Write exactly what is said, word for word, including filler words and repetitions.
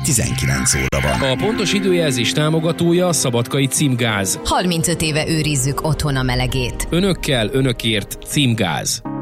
tizenkilenc óra van. A pontos időjelzés támogatója a Szabadkai Címgáz. harmincöt éve őrizzük otthon a melegét. Önökkel, önökért Címgáz.